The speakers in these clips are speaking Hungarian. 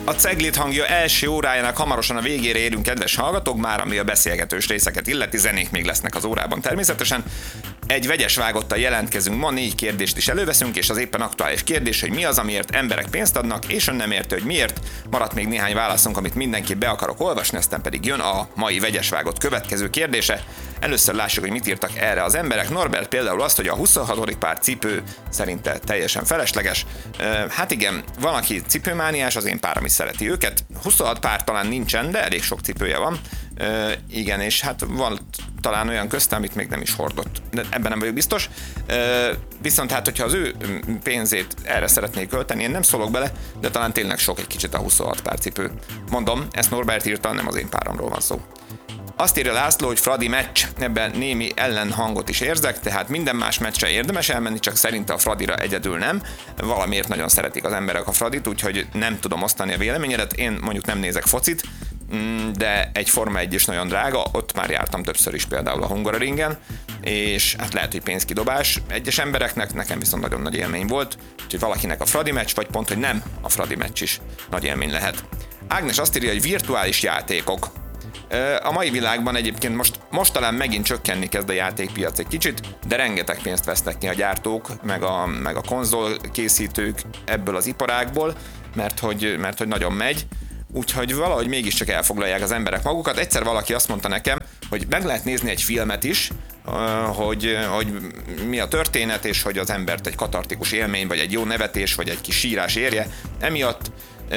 A Cegléd hangja első órájának hamarosan a végére érünk, kedves hallgatók, már ami a beszélgetős részeket illeti, zenék még lesznek az órában természetesen. Egy vegyes vágottal jelentkezünk ma, 4 kérdést is előveszünk, és az éppen aktuális kérdés, hogy mi az, amiért emberek pénzt adnak, és ön nem érti, hogy miért. Maradt még néhány válaszunk, amit mindenképp be akarok olvasni, aztán pedig jön a mai vegyes vágott következő kérdése. Először lássuk, hogy mit írtak erre az emberek. Norbert például azt, hogy a 26. pár cipő szerinte teljesen felesleges. Hát igen, van, aki cipőmániás, az én párom is szereti őket. 26 pár talán nincsen, de elég sok cipője van. Igen, és hát van talán olyan közte, amit még nem is hordott. De ebben nem vagyok biztos. Viszont hát, hogyha az ő pénzét erre szeretnék költeni, én nem szólok bele, de talán tényleg sok egy kicsit a 26 pár cipő. Mondom, ezt Norbert írta, nem az én páromról van szó. Azt írja László, hogy Fradi meccs, ebben némi ellenhangot is érzek, tehát minden más meccsre érdemes elmenni, csak szerinte a Fradira egyedül nem. Valamiért nagyon szeretik az emberek a Fradit, úgyhogy nem tudom osztani a véleményedet. Én mondjuk nem nézek focit, de egy Forma 1 is nagyon drága, ott már jártam többször is például a Hungaroringen, és hát lehet, hogy pénzkidobás egyes embereknek, nekem viszont nagyon nagy élmény volt, úgyhogy valakinek a Fradi meccs, vagy pont, hogy nem a Fradi meccs is nagy élmény lehet. Ágnes azt írja, hogy virtuális játékok. A mai világban egyébként most talán megint csökkenni kezd a játékpiac egy kicsit, de rengeteg pénzt vesznek ki a gyártók, meg a konzol készítők ebből az iparágból, mert hogy nagyon megy, úgyhogy valahogy mégiscsak elfoglalják az emberek magukat. Egyszer valaki azt mondta nekem, hogy meg lehet nézni egy filmet is, hogy mi a történet, és hogy az embert egy katartikus élmény, vagy egy jó nevetés, vagy egy kis sírás érje. Emiatt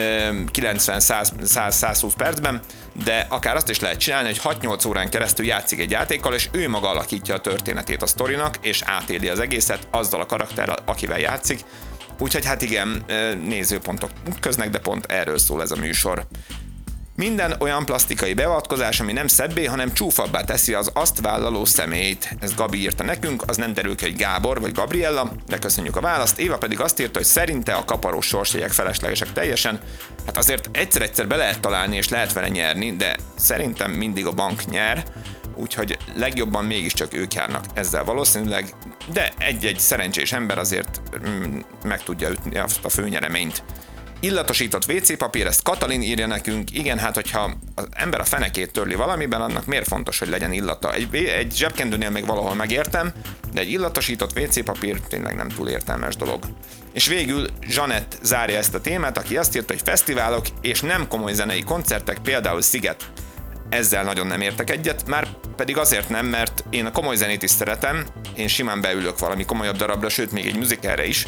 90-100-120 percben, de akár azt is lehet csinálni, hogy 6-8 órán keresztül játszik egy játékkal, és ő maga alakítja a történetét a sztorinak, és átéli az egészet azzal a karakterrel, akivel játszik. Úgyhogy hát igen, nézőpontok ütköznek, de pont erről szól ez a műsor. Minden olyan plastikai beavatkozás, ami nem szebbé, hanem csúfabbá teszi az azt vállaló személyt. Ezt Gabi írta nekünk, az nem derül ki, hogy Gábor vagy Gabriella, de köszönjük a választ. Éva pedig azt írta, hogy szerinte a kaparós sorsjegyek feleslegesek teljesen. Hát azért egyszer-egyszer be lehet találni és lehet vele nyerni, de szerintem mindig a bank nyer, úgyhogy legjobban mégiscsak ők járnak ezzel valószínűleg, de egy-egy szerencsés ember azért meg tudja ütni azt a főnyereményt. Illatosított WC papír, ezt Katalin írja nekünk. Igen, hát hogyha az ember a fenekét törli valamiben, annak miért fontos, hogy legyen illata? Egy zsebkendőnél még valahol megértem, de egy illatosított WC papír tényleg nem túl értelmes dolog. És végül Zsanett zárja ezt a témát, aki azt írta, hogy fesztiválok és nem komoly zenei koncertek, például Sziget. Ezzel nagyon nem értek egyet, már pedig azért nem, mert én a komoly zenét is szeretem, én simán beülök valami komolyabb darabra, sőt még egy musicalre is,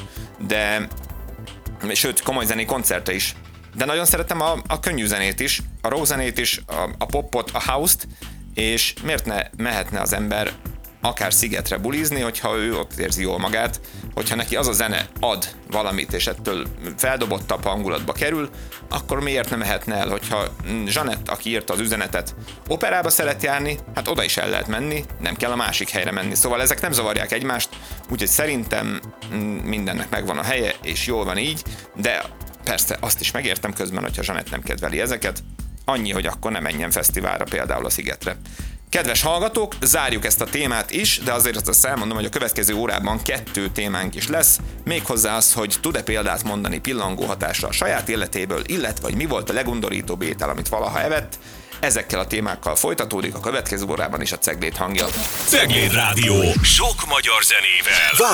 sőt, komoly zenei koncertre is. De nagyon szeretem a könnyű zenét is, a rock zenét is, a popot, a house-t, és miért ne mehetne az ember akár Szigetre bulizni, hogyha ő ott érzi jól magát, hogyha neki az a zene ad valamit, és ettől feldobottabb hangulatba kerül, akkor miért nem mehetne el, hogyha Zsanett, aki írta az üzenetet, operába szeret járni, hát oda is el lehet menni, nem kell a másik helyre menni. Szóval ezek nem zavarják egymást, úgyhogy szerintem mindennek megvan a helye, és jól van így, de persze azt is megértem közben, hogyha Zsanett nem kedveli ezeket, annyi, hogy akkor ne menjen fesztiválra, például a Szigetre. Kedves hallgatók, zárjuk ezt a témát is, de azért azt elmondom, hogy a következő órában 2 témánk is lesz, méghozzá az, hogy tud-e példát mondani pillangó hatásra a saját életéből, illetve hogy mi volt a legundorítóbb étel, amit valaha evett. Ezekkel a témákkal folytatódik a következő órában is a Cegléd hangja. Cegléd Rádió, sok magyar zenével.